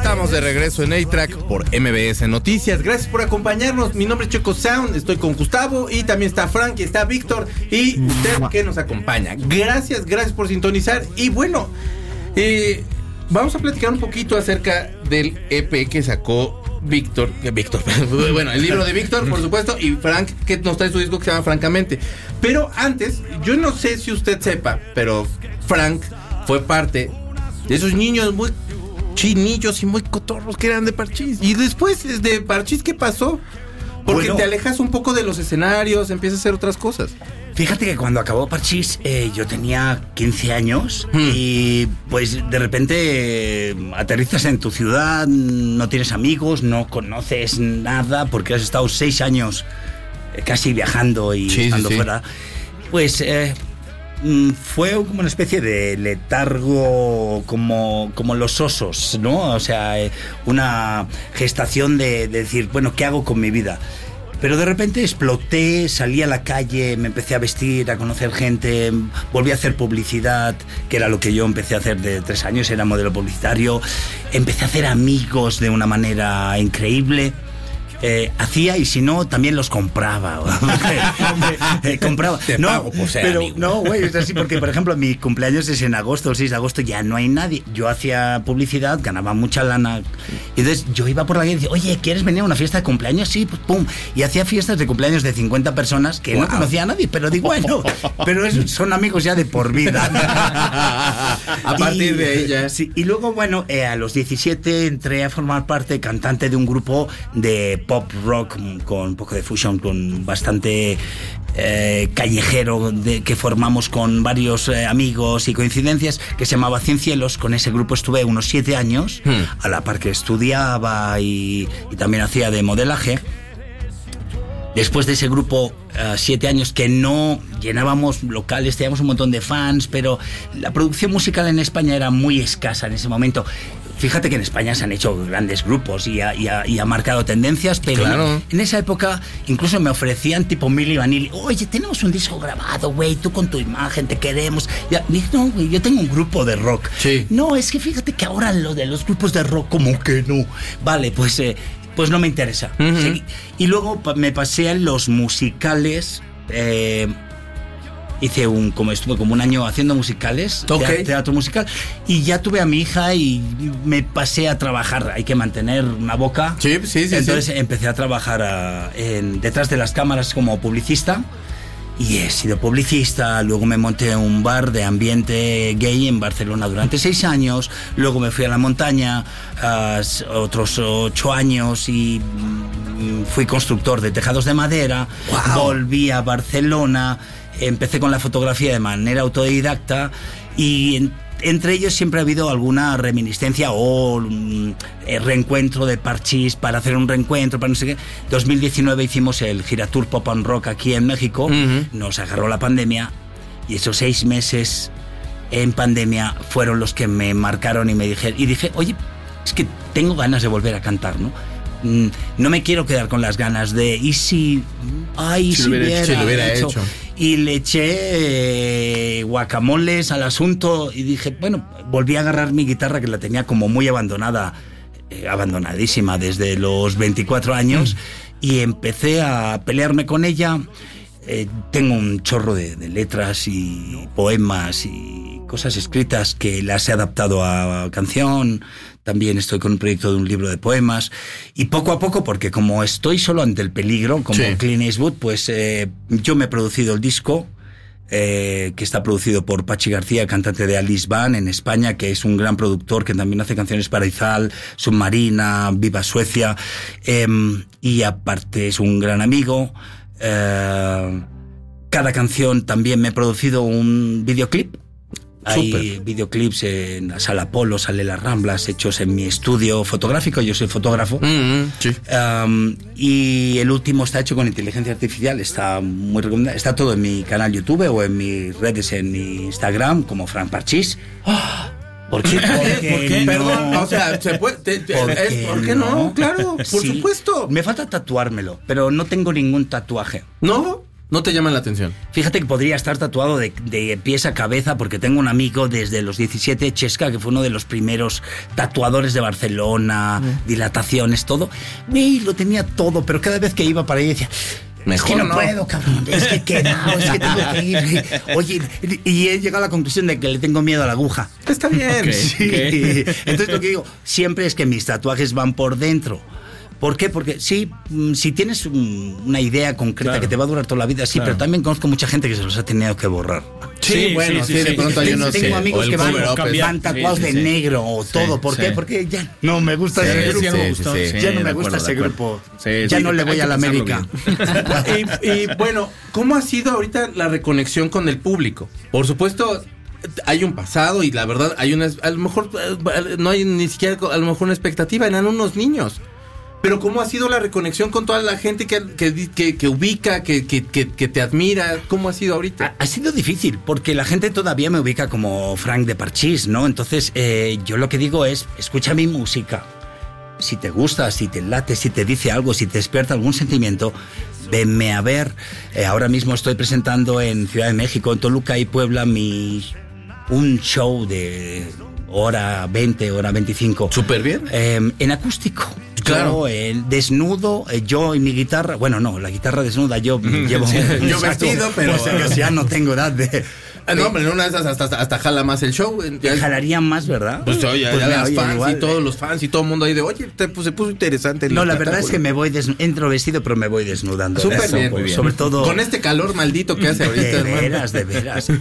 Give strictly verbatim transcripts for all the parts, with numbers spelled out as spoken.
Estamos de regreso en A-Track por M B S Noticias. Gracias por acompañarnos. Mi nombre es Choco Sound. Estoy con Gustavo y también está Frank y está Víctor. Y usted que nos acompaña. Gracias, gracias por sintonizar. Y bueno, eh, vamos a platicar un poquito acerca del E P que sacó Víctor. Víctor, bueno, el libro de Víctor, por supuesto. Y Frank, que nos trae su disco que se llama Francamente. Pero antes, yo no sé si usted sepa, pero Frank fue parte de esos niños muy chinillos y muy cotorros que eran de Parchís. Y después de Parchís, ¿qué pasó? Porque bueno, te alejas un poco de los escenarios, empiezas a hacer otras cosas. Fíjate que cuando acabó Parchís, eh, yo tenía quince años hmm. y pues de repente eh, aterrizas en tu ciudad, no tienes amigos, no conoces nada porque has estado seis años eh, casi viajando y sí, estando sí, fuera. Pues... Eh, fue como una especie de letargo, como, como los osos, ¿no? O sea, una gestación de, de decir, bueno, ¿qué hago con mi vida? Pero de repente exploté, salí a la calle, me empecé a vestir, a conocer gente, volví a hacer publicidad, que era lo que yo empecé a hacer de tres años, era modelo publicitario. Empecé a hacer amigos de una manera increíble. Eh, hacía y si no también los compraba. eh, compraba. Te no, pago por ser pero amigo. No, güey, es así porque por ejemplo mi cumpleaños es en agosto, el seis de agosto, ya no hay nadie. Yo hacía publicidad, ganaba mucha lana. Y entonces yo iba por la calle y decía, oye, ¿quieres venir a una fiesta de cumpleaños? Sí, pues pum. Y hacía fiestas de cumpleaños de cincuenta personas que wow. no conocía a nadie, pero digo, bueno, pero es, son amigos ya de por vida. A partir y, de ella. Sí, y luego, bueno, eh, a los diecisiete entré a formar parte, cantante de un grupo de pop rock con un poco de fusion, con bastante eh, callejero, de, que formamos con varios eh, amigos y coincidencias, que se llamaba Cien Cielos. Con ese grupo estuve unos siete años, hmm. a la par que estudiaba y, y también hacía de modelaje. Después de ese grupo, uh, siete años que no llenábamos locales, teníamos un montón de fans, pero la producción musical en España era muy escasa en ese momento. Fíjate que en España se han hecho grandes grupos y ha, y ha, y ha marcado tendencias, pero claro. en, en esa época incluso me ofrecían tipo Milli Vanilli, oye, tenemos un disco grabado, güey, tú con tu imagen, te queremos. Ya, dije, no, güey, yo tengo un grupo de rock. Sí. No, es que fíjate que ahora lo de los grupos de rock, como que no. Vale, pues... Eh, pues no me interesa. Uh-huh. Sí. Y luego me pasé a los musicales. Eh, hice un, como estuve como un año haciendo musicales, okay. teatro, teatro musical, y ya tuve a mi hija y me pasé a trabajar. Hay que mantener una boca. Sí, sí, sí. Entonces sí. empecé a trabajar a, en, detrás de las cámaras como publicista. Y he sido publicista, luego me monté en un bar de ambiente gay en Barcelona durante seis años, luego me fui a la montaña uh, otros ocho años y mm, fui constructor de tejados de madera, wow. volví a Barcelona, empecé con la fotografía de manera autodidacta y... En, entre ellos siempre ha habido alguna reminiscencia o un reencuentro de Parchís para hacer un reencuentro, para no sé qué. dos mil diecinueve hicimos el Giratour Pop and Rock aquí en México, uh-huh. nos agarró la pandemia y esos seis meses en pandemia fueron los que me marcaron y me dije, y dije, oye, es que tengo ganas de volver a cantar, ¿no? No me quiero quedar con las ganas de ¿y si? Ay, si, si, hubiera, hubiera, si lo hubiera hecho. hecho. Y le eché eh, guacamoles al asunto y dije, bueno, volví a agarrar mi guitarra que la tenía como muy abandonada, eh, abandonadísima desde los veinticuatro años, mm. y empecé a pelearme con ella. Eh, tengo un chorro de, de letras y poemas y cosas escritas que las he adaptado a canción. También estoy con un proyecto de un libro de poemas y poco a poco, porque como estoy solo ante el peligro, como sí. Clint Eastwood, pues eh, yo me he producido el disco, eh, que está producido por Pachi García, cantante de Alice Band en España, que es un gran productor que también hace canciones para Izal, Submarina, Viva Suecia, eh, y aparte es un gran amigo. Eh, cada canción también me he producido un videoclip. Hay Super. videoclips en la Sala Polo, Sale las Ramblas, hechos en mi estudio fotográfico. Yo soy fotógrafo. Mm-hmm, sí. um, y el último está hecho con inteligencia artificial. Está muy recomendado. Está todo en mi canal YouTube o en mis redes, en mi Instagram, como Frank Parchís. Oh, ¿Por qué? Porque ¿Por qué? No. Perdón, o sea, se puede. Te, te, ¿Por, es, qué ¿Por qué no? no? Claro, por sí, supuesto. Me falta tatuármelo, pero no tengo ningún tatuaje. ¿No? No te llaman la atención. Fíjate que podría estar tatuado de, de pies a cabeza porque tengo un amigo desde los diecisiete, Chesca, que fue uno de los primeros tatuadores de Barcelona, mm. dilataciones, todo. Y lo tenía todo, pero cada vez que iba para ahí decía... Mejor es que no, no puedo, cabrón. Es que quedado, es que tengo que ir. Oye, y he llegado a la conclusión de que le tengo miedo a la aguja. Está bien. Okay, sí. Okay. Entonces lo que digo siempre es que mis tatuajes van por dentro. ¿Por qué? Porque sí, si tienes una idea concreta claro. que te va a durar toda la vida, sí, claro. pero también conozco mucha gente que se los ha tenido que borrar. Sí, sí bueno, sí, sí, sí, de pronto hay unos... Tengo sí, amigos que van, van tatuados sí, sí, de negro o sí, todo. ¿Por sí. qué? Porque ya no me gusta sí, ese grupo. Sí, sí, sí, ya no me gusta ese grupo. Sí, ya sí, no le voy a la América. y, y bueno, ¿cómo ha sido ahorita la reconexión con el público? Por supuesto... Hay un pasado y la verdad hay una... A lo mejor no hay ni siquiera a lo mejor una expectativa, eran unos niños. Pero ¿cómo ha sido la reconexión con toda la gente que, que, que, que ubica, que, que, que, que te admira? ¿Cómo ha sido ahorita? Ha, ha sido difícil, porque la gente todavía me ubica como Frank de Parchís, ¿no? Entonces, eh, yo lo que digo es, escucha mi música. Si te gusta, si te late, si te dice algo, si te despierta algún sentimiento, venme a ver. Eh, ahora mismo estoy presentando en Ciudad de México, en Toluca y Puebla, mi, un show de hora veinte, hora veinticinco. Súper bien. Eh, en acústico. Claro, yo, eh, desnudo, eh, yo y mi guitarra, bueno, no, la guitarra desnuda, yo llevo sí, yo vestido, pero o sea, ya no tengo edad de... Ah, no, pero en una de esas hasta, hasta, hasta jala más el show. Ya jalarían más, ¿verdad? Pues oye, pues ya me, las oye, fans igual, y todos los fans y todo el mundo ahí de, oye, te, pues, se puso interesante. El no, la verdad es que me voy, desnu- entro vestido, pero me voy desnudando. Súper eso, bien, muy bien. Sobre todo... Con este calor maldito que hace ahorita, de hermano. veras, de veras.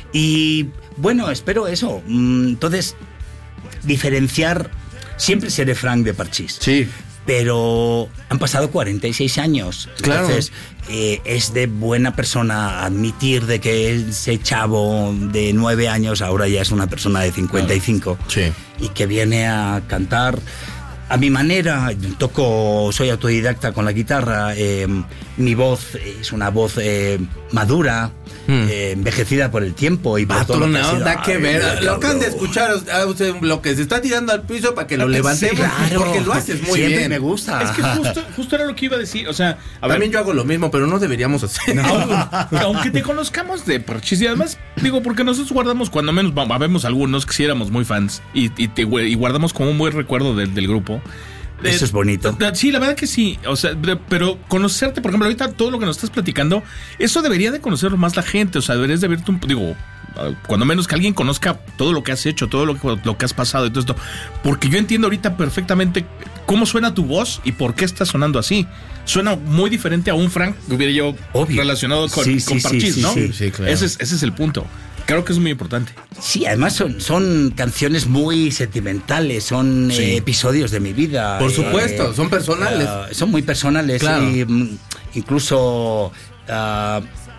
Y bueno, espero eso. Entonces, diferenciar, siempre seré Frank de Parchís. Sí. Pero han pasado cuarenta y seis años. Claro. Entonces, eh, es de buena persona admitir de que ese chavo de nueve años ahora ya es una persona de cincuenta y cinco. Sí. Y que viene a cantar a mi manera. Toco, soy autodidacta con la guitarra. Eh, mi voz es una voz eh, madura. Hmm. Eh, envejecida por el tiempo y por ah, todo lo que no, ha sido. da que ver. Ay, lo acaban de escuchar a usted, lo que se está tirando al piso para que lo levantemos, sí, claro. Porque lo haces muy Siempre bien. me gusta. Es que justo, justo era lo que iba a decir. O sea, a también ver, yo hago lo mismo, pero no deberíamos hacer. No. Aunque te conozcamos de Parchís y además, digo, porque nosotros guardamos, cuando menos habemos algunos que sí éramos muy fans y, y, te, y guardamos como un buen recuerdo del, del grupo. Eso es bonito. Sí, la verdad que sí. O sea, pero conocerte, por ejemplo, ahorita todo lo que nos estás platicando, eso debería de conocerlo más la gente. O sea, deberías de verte un, digo, cuando menos que alguien conozca todo lo que has hecho, todo lo que, lo que has pasado y todo esto. Porque yo entiendo ahorita perfectamente cómo suena tu voz y por qué está sonando así. Suena muy diferente a un Frank que hubiera yo Obvio. relacionado con, sí, con sí, Parchís, sí, ¿no? Sí, sí, claro. Ese es, ese es el punto. Creo que es muy importante. Sí, además son, son canciones muy sentimentales, son sí. eh, episodios de mi vida. Por supuesto, eh, son personales. Uh, son muy personales. Claro. Y um, incluso uh,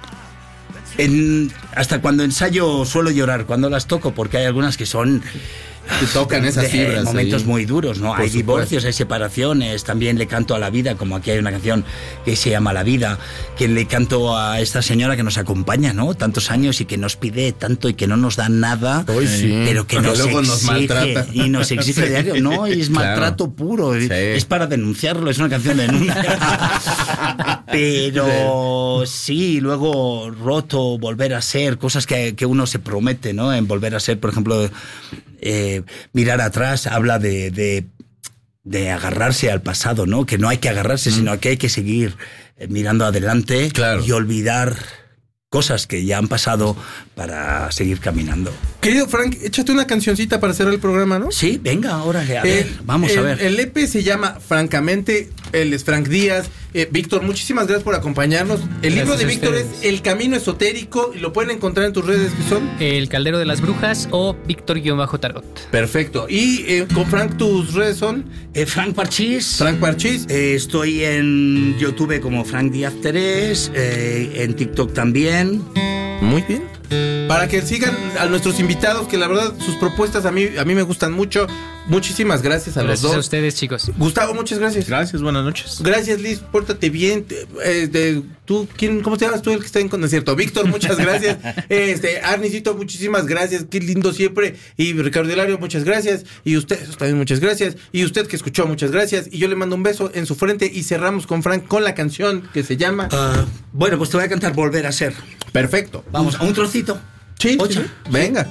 en, hasta cuando ensayo suelo llorar cuando las toco, porque hay algunas que son... Te tocan esas fibras. Momentos ahí. muy duros, ¿no? Por hay supuesto. divorcios, hay separaciones, también le canto a la vida, como aquí hay una canción que se llama La Vida, que le canto a esta señora que nos acompaña, ¿no? Tantos años y que nos pide tanto y que no nos da nada, Hoy sí. pero que nos luego exige nos maltrata. y nos exige Sí. diario, no, y es Claro. maltrato puro, Sí. es para denunciarlo, es una canción de denuncia. Pero sí, luego roto, volver a ser, cosas que, que uno se promete, ¿no? En volver a ser, por ejemplo, eh, mirar atrás habla de, de, de agarrarse al pasado, ¿no? Que no hay que agarrarse, mm. sino que hay que seguir eh, mirando adelante, claro. y olvidar cosas que ya han pasado para seguir caminando. Querido Frank, échate una cancioncita para cerrar el programa, ¿no? Sí, venga, órale, a ver, Eh, vamos el, a ver. El E P se llama Francamente, él es Frank Díaz. Eh, Víctor, muchísimas gracias por acompañarnos. El Gracias libro de a Víctor es ustedes. El Camino Esotérico y lo pueden encontrar en tus redes que son. El Caldero de las Brujas o Víctor-Tarot. Perfecto. Y eh, con Frank, tus redes son Eh, Frank Parchís. Frank Parchís. Eh, estoy en YouTube como Frank Díaz Terés, eh, en TikTok también. Muy bien. Para que sigan a nuestros invitados, que la verdad sus propuestas a mí, a mí me gustan mucho. muchísimas gracias a Gracias los dos. a ustedes, chicos. Gustavo, muchas gracias. Gracias, buenas noches. Gracias, Liz, pórtate bien. Eh, de, ¿tú, quién, ¿Cómo te llamas tú, el que está en concierto? Víctor, muchas gracias. Este, Arnicito, muchísimas gracias. Qué lindo siempre. Y Ricardo Hilario, muchas gracias. Y ustedes también, muchas gracias. Y usted que escuchó, muchas gracias. Y yo le mando un beso en su frente y cerramos con Frank con la canción que se llama... Uh, bueno, pues te voy a cantar Volver a Ser. Perfecto. Vamos, a un trocito. Sí, Ocha. sí. Venga.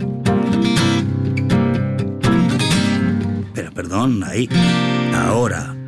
Pero perdón, ahí. Ahora.